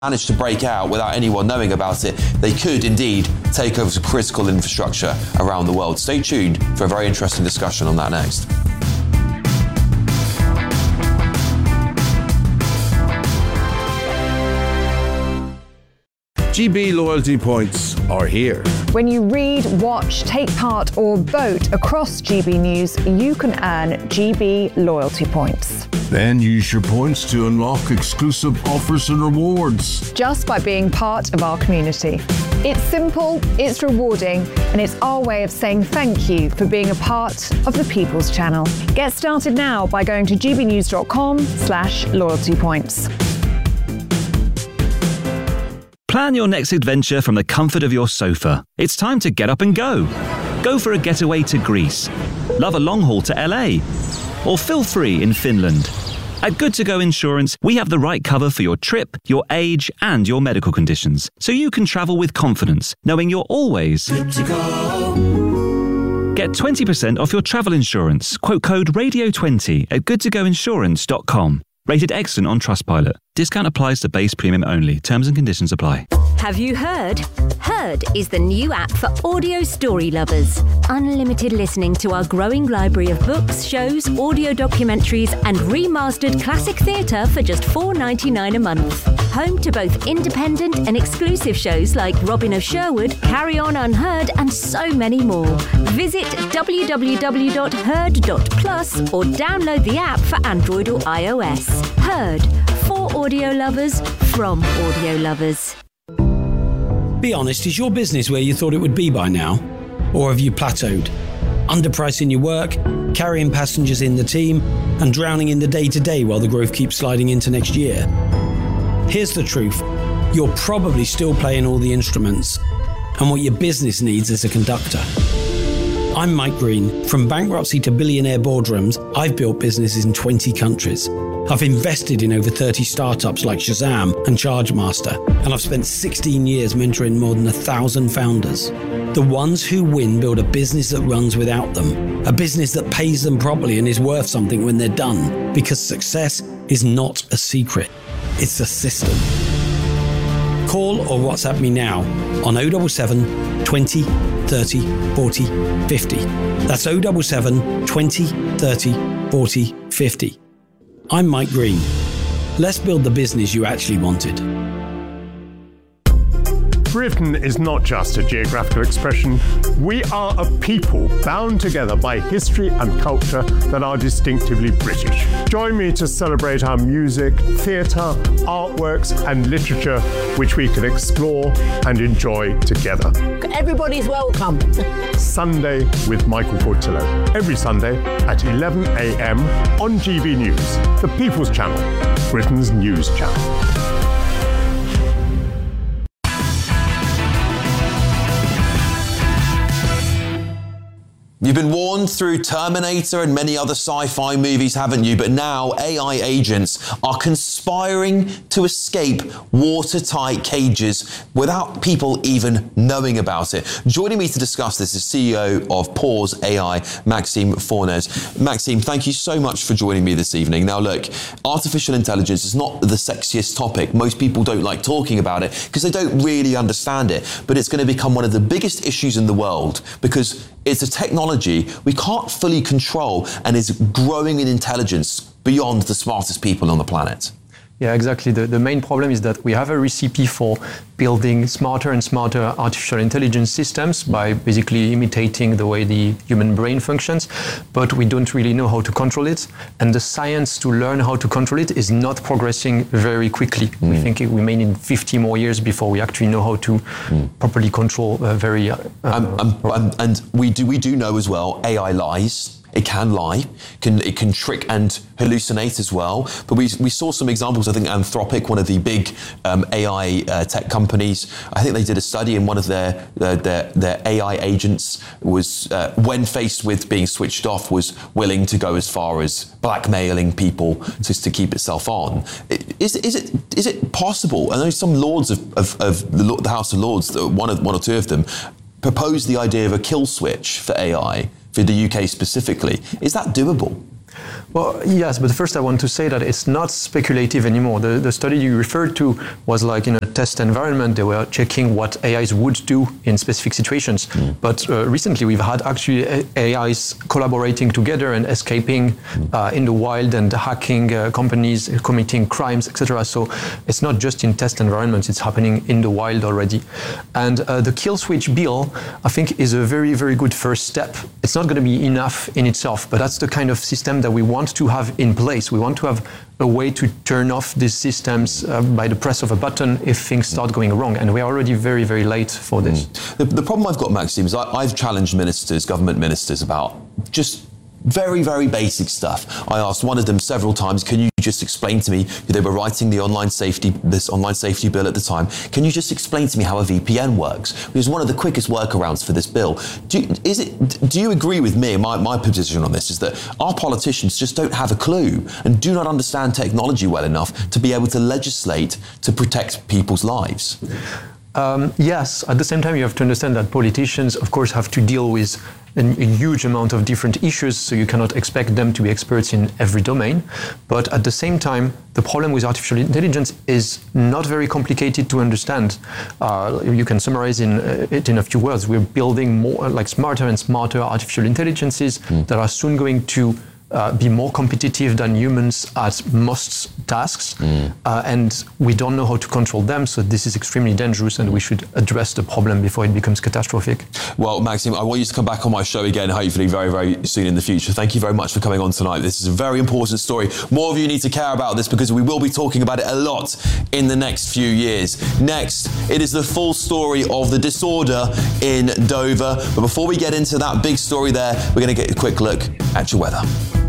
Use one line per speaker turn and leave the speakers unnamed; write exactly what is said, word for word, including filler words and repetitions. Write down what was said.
manage to break out without anyone knowing about it, they could indeed take over some critical infrastructure around the world. Stay tuned for a very interesting discussion on that next.
G B loyalty points are here.
When you read, watch, take part or vote across G B News, you can earn G B loyalty points.
Then use your points to unlock exclusive offers and rewards.
Just by being part of our community. It's simple, it's rewarding, and it's our way of saying thank you for being a part of the People's Channel. Get started now by going to gbnews.com slash loyalty points.
Plan your next adventure from the comfort of your sofa. It's time to get up and go. Go for a getaway to Greece. Love a long haul to L A. Or feel free in Finland. At Good To Go Insurance, we have the right cover for your trip, your age, and your medical conditions, so you can travel with confidence, knowing you're always good to go. Get twenty percent off your travel insurance. Quote code radio twenty at good to go insurance dot com. Rated excellent on Trustpilot. Discount applies to base premium only. Terms and conditions apply.
Have you heard? Heard is the new app for audio story lovers. Unlimited listening to our growing library of books, shows, audio documentaries and remastered classic theatre for just four dollars ninety-nine a month. Home to both independent and exclusive shows like Robin of Sherwood, Carry On Unheard and so many more. Visit w w w dot heard dot plus or download the app for Android or iOS. Heard. For audio lovers, from audio lovers.
Be honest, is your business where you thought it would be by now? Or have you plateaued? Underpricing your work, carrying passengers in the team, and drowning in the day-to-day while the growth keeps sliding into next year? Here's the truth. You're probably still playing all the instruments, and what your business needs is a conductor. I'm Mike Green. From bankruptcy to billionaire boardrooms, I've built businesses in twenty countries. I've invested in over thirty startups like Shazam and Chargemaster, and I've spent sixteen years mentoring more than a thousand founders. The ones who win build a business that runs without them, a business that pays them properly and is worth something when they're done, because success is not a secret, it's a system. Call or WhatsApp me now on oh seven seven, twenty, thirty, forty, fifty. That's oh seven seven, twenty, thirty, forty, fifty. I'm Mike Green. Let's build the business you actually wanted.
Britain is not just a geographical expression. We are a people bound together by history and culture that are distinctively British. Join me to celebrate our music, theatre, artworks and literature, which we can explore and enjoy together.
Everybody's welcome.
Sunday with Michael Portillo. Every Sunday at eleven a m on G B News, the People's Channel, Britain's news channel.
You've been warned through Terminator and many other sci-fi movies, haven't you? But now A I agents are conspiring to escape watertight cages without people even knowing about it. Joining me to discuss this is C E O of Pause A I, Maxime Fornes. Maxime, thank you so much for joining me this evening. Now look, artificial intelligence is not the sexiest topic. Most people don't like talking about it because they don't really understand it. But it's going to become one of the biggest issues in the world because it's a technology we can't fully control and is growing in intelligence beyond the smartest people on the planet.
Yeah, exactly. The, the main problem is that we have a recipe for building smarter and smarter artificial intelligence systems by basically imitating the way the human brain functions, but we don't really know how to control it. And the science to learn how to control it is not progressing very quickly. Mm. We think we may need fifty more years before we actually know how to mm. properly control uh, very... Uh,
um, um, um, and we do, we do know as well, A I lies. It can lie, can, it can trick and hallucinate as well. But we we saw some examples. I think Anthropic, one of the big um, A I uh, tech companies, I think they did a study and one of their uh, their, their A I agents was, uh, when faced with being switched off, was willing to go as far as blackmailing people just to keep itself on. Is, is it is it possible? I know some lords of, of, of the, the House of Lords, one, of, one or two of them, proposed the idea of a kill switch for A I, for the U K specifically. Is that doable?
Well, yes, but first I want to say that it's not speculative anymore. The, the study you referred to was like in a test environment. They were checking what A Is would do in specific situations. Mm. But uh, recently we've had actually A Is collaborating together and escaping mm. uh, in the wild and hacking uh, companies, committing crimes, et cetera. So it's not just in test environments, it's happening in the wild already. And uh, the kill switch bill, I think, is a very, very good first step. It's not going to be enough in itself, but that's the kind of system that we want to have in place. We want to have a way to turn off these systems uh, by the press of a button if things start going wrong. And we are already very, very late for this.
Mm. The, the problem I've got, Maxime, is I, I've challenged ministers, government ministers, about just very, very basic stuff. I asked one of them several times, can you just explain to me, they were writing the online safety, this online safety bill at the time, can you just explain to me how a V P N works? It was one of the quickest workarounds for this bill. Do you, is it, do you agree with me? My, my position on this is that our politicians just don't have a clue and do not understand technology well enough to be able to legislate to protect people's lives.
Um, yes, at the same time, you have to understand that politicians, of course, have to deal with a, a huge amount of different issues, so you cannot expect them to be experts in every domain. But at the same time, the problem with artificial intelligence is not very complicated to understand. Uh, you can summarize in, uh, it in a few words. We're building more, like smarter and smarter artificial intelligences mm. that are soon going to Uh, be more competitive than humans at most tasks, mm. uh, and we don't know how to control them, so this is extremely dangerous and we should address the problem before it becomes catastrophic.
Well, Maxime, I want you to come back on my show again, hopefully very, very soon in the future. Thank you very much for coming on tonight. This is a very important story. More of you need to care about this because we will be talking about it a lot in the next few years. Next, it is the full story of the disorder in Dover. But before we get into that big story there, we're going to get a quick look at your weather.